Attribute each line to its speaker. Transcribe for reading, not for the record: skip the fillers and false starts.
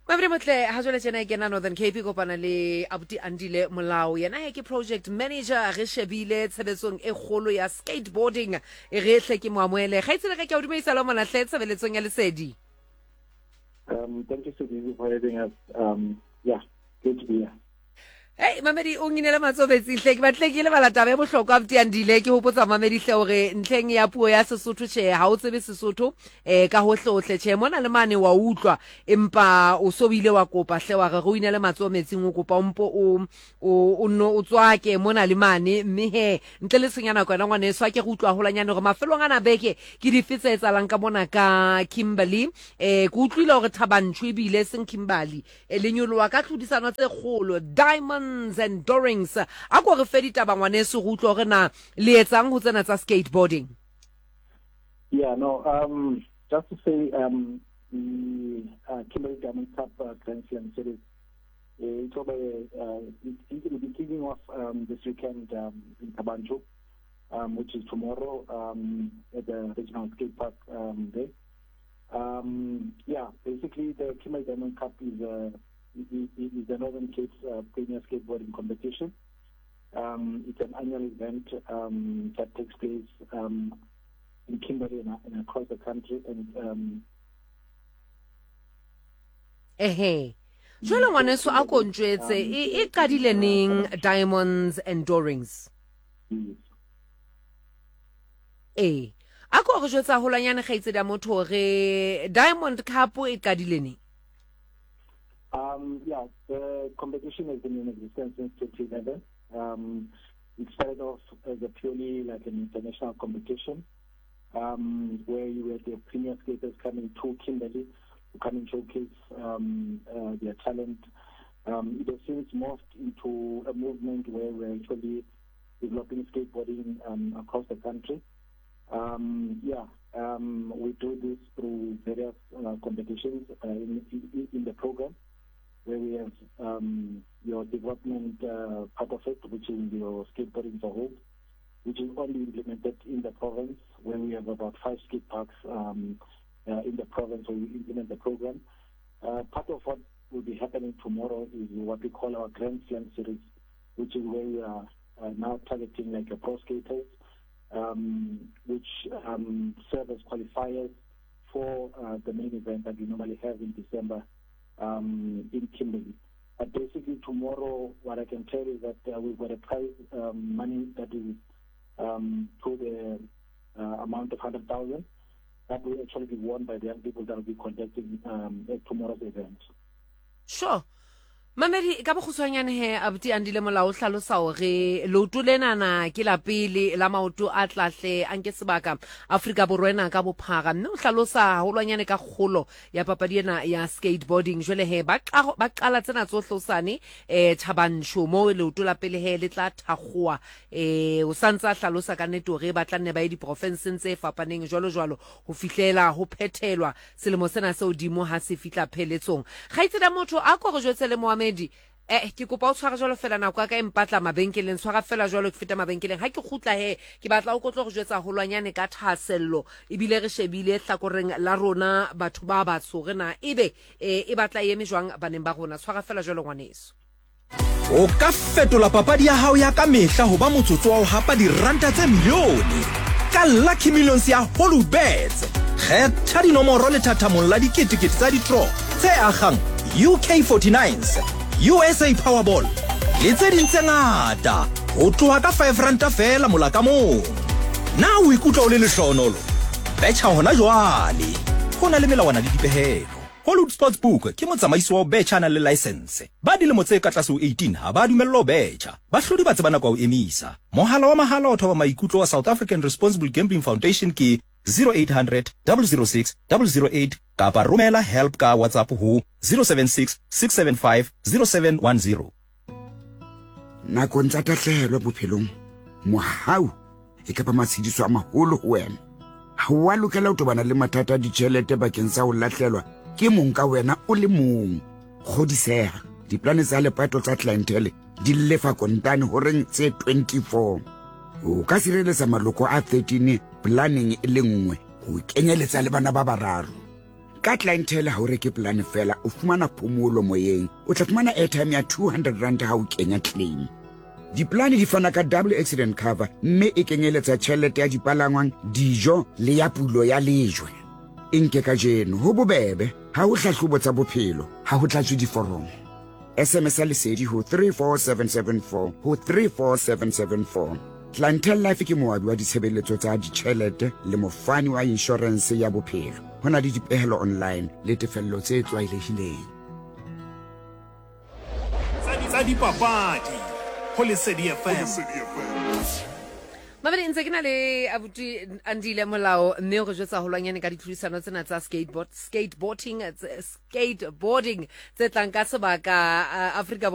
Speaker 1: Mabri motle ha jwale tjena ke na Northern Cape kopana le Abuti Andile Molao yena ke project manager re shebile tshebetsong e kgolo ya skateboarding e re hle ke moamoele ga itsele ke a dumedisa lo mona hle tshebeletsong ya lesedi.
Speaker 2: Thank you so much for having us. Yeah, good to be here.
Speaker 1: Hey Mamedi o nginele matsobetsi hle ke batle ke le bala taba e bohlokwa Abuti Andile ke hopotsa Mamedi hle hore ntleng ya puo ya Sesotho tjhe ha o tsebe Sesotho ka hohle ohle tjhe mona le mane wa utlwa empa o so bile wa kopa hle wa re go inele matsometsing o kopa mpo o no o tswake mona le mane mme he ntle le senyana kwana ngwane swa ke go utlwa holanyane gore mafelong ana beke ke di fetsetsa lang ka bona ka Kimberley go utlwile gore Thabanchu bile seng Kimberley le nyolo wa ka tlhodisano tse kgolo Diamond and Dorings a go re fedita ba ngwaneso go utlwa gore na le etsang ho tsena tsa skateboarding.
Speaker 2: Yeah, no, just to say the Kimberley Diamond Cup Grand Slam series it's over it will be kicking off this weekend in Thabanchu, which is tomorrow at the regional skate park there. Yeah, basically the Kimberley Diamond Cup is the Northern Cape's premier skateboarding competition. It's an annual event that takes place in Kimberley and across the country. And
Speaker 1: jwale ngwaneso a ko ntjwetse e qadile neng Diamonds and Dorings? A ko re jwetsa holanyane gaitse da motho re Diamond Cup e qadile neng?
Speaker 2: Yeah, the competition has been in existence since 2011. It started off as a purely like an international competition where you had the premier skaters coming to Kimberley to come and showcase their talent. It has since morphed into a movement where we're actually developing skateboarding across the country. We do this through various competitions in the program, where we have your development part of it, which is your skateboarding for home, which is only implemented in the province, where we have about 5 skate parks in the province where we implement the program. Part of what will be happening tomorrow is what we call our Grand Slam series, which is where we are now targeting like a pro skaters, which serve as qualifiers for the main event that we normally have in December in Kimberley. But basically tomorrow, what I can tell you is that we've got a prize money that is to the amount of 100,000 that will actually be won by the young people that will be conducting at tomorrow's event.
Speaker 1: Sure. Mamedi ka boguswanyane he Abuti Andile Molao hlalosa hore loto lenana ke la pele la maoto a tlahle anke sebaka Afrika Borwena ka bophara mme o hlalosa holwanyane ka kgolo ya papadi ena ya skateboarding jwele he ba qala tsena tsohlosane Thabanchu mo loto la pele he le tla thakgoa o santsa hlalosa ka netore ba tlanne ba di province tse fapaneng jwalo ho fihlela ho phethelwa selemo sena se odimo ha se fihla pheletsong ga itse da motho a go re jwetse le Mohamedi ke kopa o tshwara jwalo fela nako ka empatla mabenkeleng tshwara fela jwalo ke feta mabenkeleng ha ke khutla he ke batla o kotlo go jwetsa holwanyane ka thasello ebile re shebile hlakoreng la rona batho ba batso rena ebe e batla eme jwang baneng ba rona tshwara fela jwalo ngwaneso
Speaker 3: o ka fetola papadi ya hao ya ka mehla ho ba motsotso wa ho hapa diranta tse milione ka Lucky Millions ya Holubets kgetha dinomoro le thathamong la diketekete tsa di-draw tse agang UK49s USA Powerball le tse ding tse ngata ho tloha ka 5 ranta fela mola ka mong na o ikutlwa o le lehlohonolo betcha hona jwale ho na le melawana le dipehelo. Hollywood Sportsbook ke motsamaisi wa betcha na le license ba dilemo tse ka tlase ho 18 ha ba dumello betcha ba hlodi ba tsebana kwa o emisa mohala wa mahala o thoba maikutlo wa South African Responsible Gambling Foundation ke 0800 006 008 kapa romela help ka WhatsApp ho 076 675 0710.
Speaker 4: Nakong tsa tahlehelo bophelong mohau e ka ba matshidiso a maholo ho wena ha wa lokela ho tobana le mathata a ditjhelete bakeng sa ho lahlelwa ke mong ka wena o le mong kgodiseha diplane tsa lepato tsa clientele di lefa kontane ho reng tse 24 o ka sireletsa maloko a 13 planning e le nngwe ho kenyeletsa le bana ba bararo ka clientele ha o reke plan fela o fumana phomolo moyeng o tla fumana airtime ya 200 rand ha o kenya claim. Diplane di fana ka double accident cover mme e kenyeletsa tjhelete ya dipalangwang, dijo le ya pulo ya lejwe. Inke ka jeno ho bobebe ha o hlahlobo tsa bophelo ha ho tlatswe diforomo. SMS lesedi ho 34774 ho 34774. Clientele Life ke moabi wa ditshebeletso tsa ditjhelete le mofani wa insurance ya bophelo. Hona le dipehelo online le tefello tse tlwaelehileng.
Speaker 3: Tsa dipapadi ho Lesedi FM.
Speaker 1: Mabedi ntse ke na le abuti Andile Molao mme go jwetsa holwanyane ka ditlhodisano tsena tsa skateboarding tse tlang ka sebaka Afrika